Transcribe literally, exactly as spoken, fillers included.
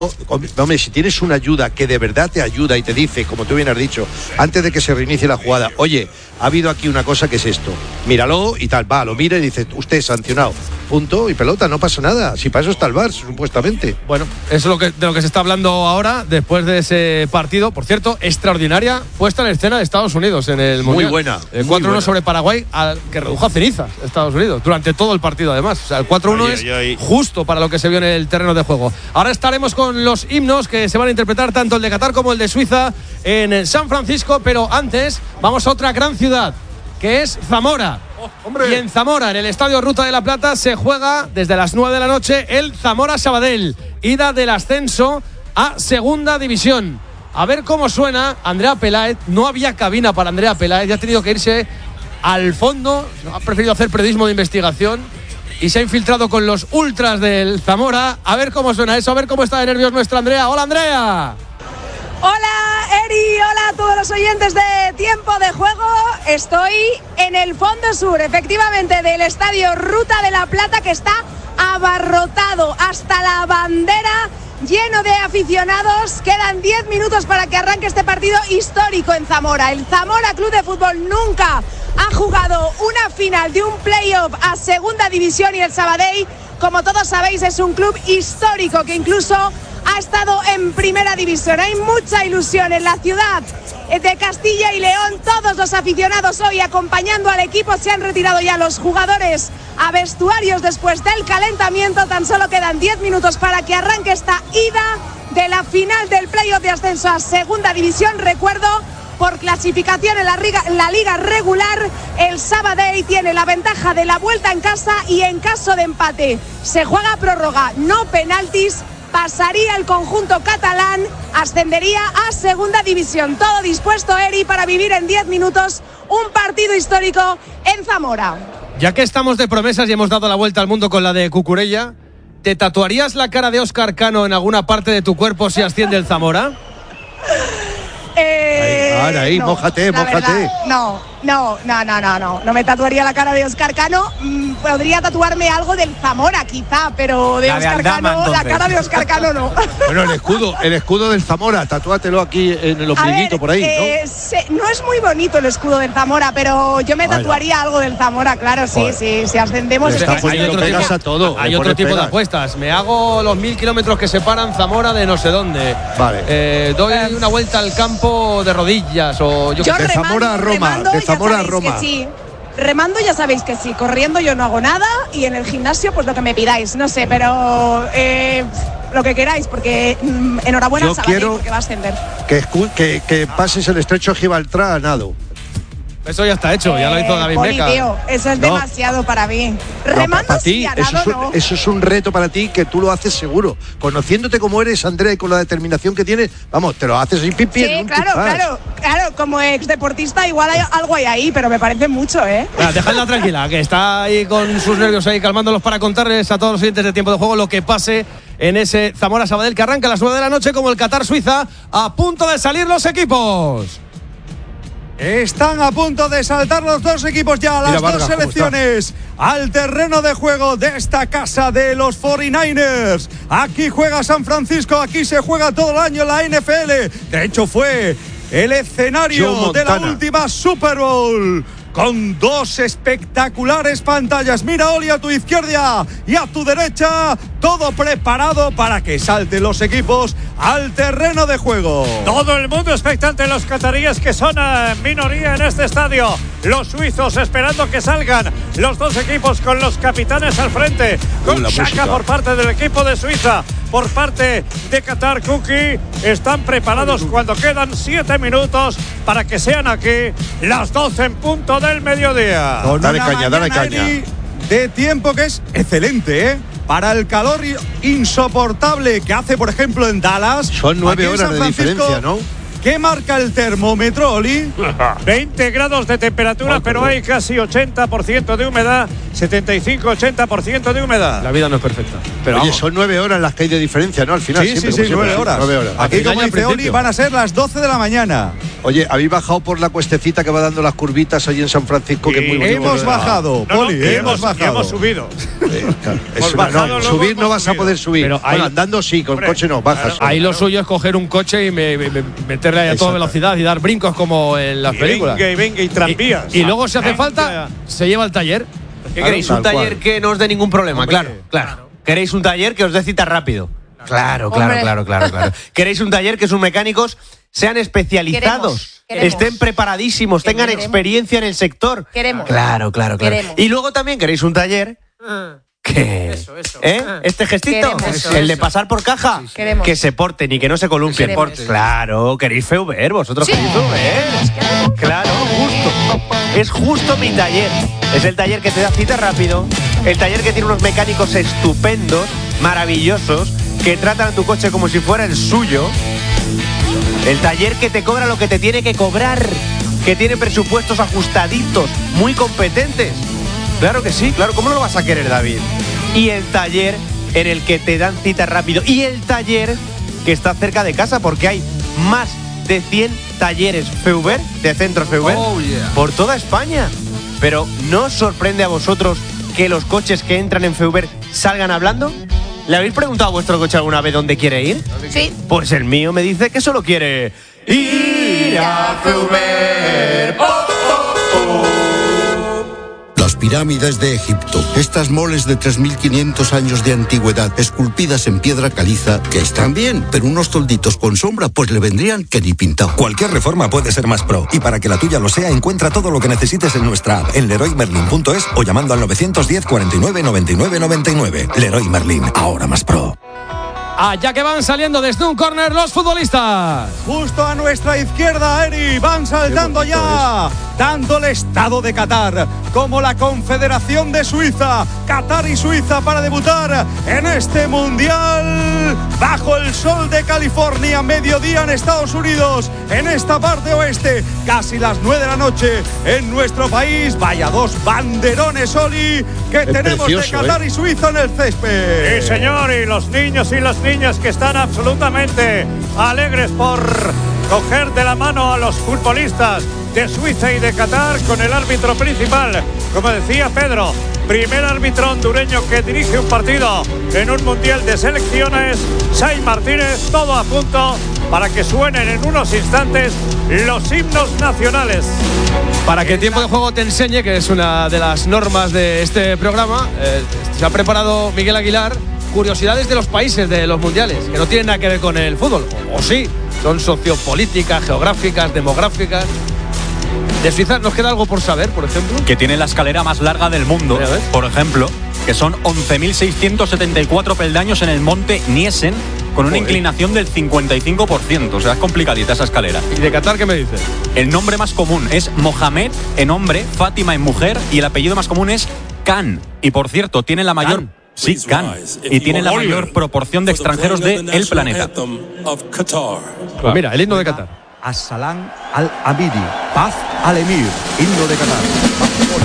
Hombre, si tienes una ayuda que de verdad te ayuda y te dice, como tú bien has dicho, antes de que se reinicie la jugada, oye, ha habido aquí una cosa que es esto, míralo y tal, va, lo mira y dice, usted es sancionado, punto y pelota, no pasa nada, si para eso está el V A R, supuestamente. Bueno, eso es lo que, de lo que se está hablando ahora, después de ese partido, por cierto, extraordinaria puesta en escena de Estados Unidos en el Mundial. Muy buena. El cuatro uno sobre Paraguay, al, que redujo a cenizas Estados Unidos, durante todo el partido además. O sea, el cuatro uno es ay, ay. justo para lo que se vio en el terreno de juego. Ahora estaremos con los himnos que se van a interpretar tanto el de Qatar como el de Suiza en San Francisco, pero antes vamos a otra gran ciudad, que es Zamora. Oh, y en Zamora, en el Estadio Ruta de la Plata, se juega desde las nueve de la noche el Zamora-Sabadell, ida del ascenso a Segunda División. A ver cómo suena Andrea Peláez. No había cabina para Andrea Peláez, ya ha tenido que irse al fondo, ha preferido hacer periodismo de investigación y se ha infiltrado con los ultras del Zamora. A ver cómo suena eso, a ver cómo está de nervios nuestra Andrea. ¡Hola, Andrea! Hola, Eri, hola a todos los oyentes de Tiempo de Juego. Estoy en el fondo sur, efectivamente, del Estadio Ruta de la Plata, que está abarrotado hasta la bandera, lleno de aficionados. Quedan diez minutos para que arranque este partido histórico en Zamora. El Zamora Club de Fútbol nunca ha jugado una final de un playoff a Segunda División, y el Sabadell, como todos sabéis, es un club histórico que incluso ha estado en Primera División. Hay mucha ilusión en la ciudad de Castilla y León. Todos los aficionados hoy acompañando al equipo. Se han retirado ya los jugadores a vestuarios después del calentamiento. Tan solo quedan diez minutos para que arranque esta ida de la final del playoff de ascenso a Segunda División. Recuerdo, por clasificación en la, liga, en la liga regular, el Sabadell tiene la ventaja de la vuelta en casa, y en caso de empate se juega prórroga, no penaltis, pasaría el conjunto catalán, ascendería a Segunda División. Todo dispuesto, Eri, para vivir en diez minutos un partido histórico en Zamora. Ya que estamos de promesas y hemos dado la vuelta al mundo con la de Cucurella, ¿te tatuarías la cara de Óscar Cano en alguna parte de tu cuerpo si asciende el Zamora? Eh, ahí, ahora, ahí, no, mójate, mójate. Verdad, no, no, no, no, no, no. No me tatuaría la cara de Óscar Cano. Mm, podría tatuarme algo del Zamora, quizá, pero de Óscar Cano, la cara de Óscar Cano no. Bueno, el escudo, el escudo del Zamora, tatúatelo aquí en el ombliguito, por ahí, eh, ¿no? Se, no es muy bonito el escudo del Zamora, pero yo me tatuaría Vaya. algo del Zamora, claro, sí, Joder. sí. Si ascendemos es que hay otro, tipo, a todo, hay otro tipo de apuestas. Me hago los mil kilómetros que separan Zamora de no sé dónde. Vale. Eh, doy eh, una vuelta al campo de rodillas o yo, yo que de remando, Zamora a Roma, remando, de Zamora a Roma. Sí. Remando ya sabéis que sí, corriendo yo no hago nada, y en el gimnasio pues lo que me pidáis, no sé, pero eh, lo que queráis, porque mm, enhorabuena yo al Sabadell, quiero porque va a ascender. Que, que, que pases el estrecho Gibraltar a nado. Eso ya está hecho, eh, ya lo hizo David Poli, Meca. Tío, eso es no. demasiado para mí. No, Remando para ti, sí, a nado, eso, es un, no. eso es un reto para ti, que tú lo haces seguro. Conociéndote como eres, Andrea, y con la determinación que tienes, vamos, te lo haces sin pipi. Sí, claro, claro, claro, como ex deportista igual hay algo hay ahí, pero me parece mucho, ¿eh? Claro, dejadla tranquila, que está ahí con sus nervios ahí calmándolos, para contarles a todos los oyentes de Tiempo de Juego lo que pase en ese Zamora-Sabadell, que arranca a las nueve de la noche, como el Qatar-Suiza, a punto de salir los equipos. Están a punto de saltar los dos equipos ya, las Mira, Vargas, dos selecciones al terreno de juego de esta casa de los cuarenta y nueve ers. Aquí juega San Francisco, aquí se juega todo el año la N F L. De hecho fue el escenario de la última Super Bowl, con dos espectaculares pantallas. Mira, Oli, a tu izquierda y a tu derecha, todo preparado para que salten los equipos al terreno de juego. Todo el mundo expectante, los cataríes, que son uh, minoría en este estadio. Los suizos esperando que salgan los dos equipos, con los capitanes al frente, con Xhaka por parte del equipo de Suiza, por parte de Qatar. Cookie, están preparados cuando quedan siete minutos para que sean aquí las doce en punto del mediodía. Con dale caña, dale caña. De tiempo que es excelente, ¿eh? Para el calor insoportable que hace, por ejemplo, en Dallas. Son nueve horas de diferencia, ¿no? ¿Qué marca el termómetro, Oli? veinte grados de temperatura, oh, pero hay casi ochenta por ciento de humedad, setenta y cinco a ochenta por ciento de humedad. La vida no es perfecta. Pero Oye, son nueve horas las que hay de diferencia, ¿no? Al final, sí, siempre, sí, sí, nueve horas. nueve horas. Aquí, como dice Oli, van a ser las doce de la mañana. Oye, ¿habéis bajado por la cuestecita que va dando las curvitas allí en San Francisco? Que es muy bonito. Hemos bajado, no, Poli, no, hemos, hemos bajado. hemos subido. Eh, claro, Hemos es- bajado, no, luego subir hemos no vas a subido. poder subir. Pero Bueno, ahí- andando sí, con Hombre, coche no, bajas. claro. Ahí lo suyo es coger un coche y me, me- me- meterle a toda Exacto. velocidad y dar brincos como en las Y películas. venga, y venga, y tranvías. Y, y luego, si hace Venga. falta, se lleva al taller. ¿Qué queréis? Tal Un taller cual. que no os dé ningún problema, claro, claro. ¿Queréis un taller que os dé cita rápido? Claro, claro, Hombre. claro, claro, claro. ¿Queréis un taller que sus mecánicos sean especializados, Queremos, queremos. estén preparadísimos, tengan Queremos. experiencia en el sector? Queremos. Claro, claro, claro. Queremos. Y luego también queréis un taller que Eso, eso. ¿Eh? Este gestito, Queremos. Eso, el de eso. pasar por caja, Queremos. que se porten y que no se columpien. Que se porten. Claro, queréis F V R, vosotros Sí. queréis F V R. Claro, justo. Es justo mi taller. Es el taller que te da cita rápido, el taller que tiene unos mecánicos estupendos, maravillosos, que tratan a tu coche como si fuera el suyo. El taller que te cobra lo que te tiene que cobrar, que tiene presupuestos ajustaditos, muy competentes. Claro que sí, claro, ¿cómo no lo vas a querer, David? Y el taller en el que te dan cita rápido. Y el taller que está cerca de casa, porque hay más de cien talleres F V R, de centros F V R, Oh, yeah. por toda España. Pero ¿no os sorprende a vosotros que los coches que entran en F V R salgan hablando? ¿Le habéis preguntado a vuestro coche alguna vez dónde quiere ir? Sí. Pues el mío me dice que solo quiere ir a F V R. Las pirámides de Egipto, estas moles de tres mil quinientos años de antigüedad, esculpidas en piedra caliza, que están bien, pero unos tolditos con sombra, pues le vendrían que ni pintado. Cualquier reforma puede ser más pro, y para que la tuya lo sea, encuentra todo lo que necesites en nuestra app, en leroy merlin punto es o llamando al novecientos diez, cuarenta y nueve, noventa y nueve, noventa y nueve. Leroy Merlin, ahora más pro. Allá que van saliendo desde un córner los futbolistas. Justo a nuestra izquierda, Eri, van saltando ya, dando el estado de Qatar, como la Confederación de Suiza, Qatar y Suiza para debutar en este Mundial, bajo el sol de California, mediodía en Estados Unidos, en esta parte oeste, casi las nueve de la noche en nuestro país. Vaya dos banderones, Oli, que tenemos precioso, de Qatar ¿eh? y Suiza en el césped. Sí, señor, y los niños y las niñas que están absolutamente alegres por coger de la mano a los futbolistas de Suiza y de Qatar con el árbitro principal, como decía Pedro, primer árbitro hondureño que dirige un partido en un mundial de selecciones, Sai Martínez, todo a punto para que suenen en unos instantes los himnos nacionales. Para que el tiempo de juego te enseñe, que es una de las normas de este programa, eh, se ha preparado Miguel Aguilar curiosidades de los países de los mundiales, que no tienen nada que ver con el fútbol, o, o sí, son sociopolíticas, geográficas, demográficas. De Suiza nos queda algo por saber, por ejemplo. Que tiene la escalera más larga del mundo, Ya ves. por ejemplo, que son once mil seiscientos setenta y cuatro peldaños en el monte Niesen, con una Joder. inclinación del cincuenta y cinco por ciento, o sea, es complicadita esa escalera. ¿Y de Qatar qué me dices? El nombre más común es Mohamed en hombre, Fátima en mujer, y el apellido más común es Khan. Y por cierto, tiene la mayor... Khan. Sí, Khan. Y tiene la mayor proporción de extranjeros del planeta. Pues mira, el himno de Qatar. As-Salam al-Abidi, paz al emir, himno de Qatar.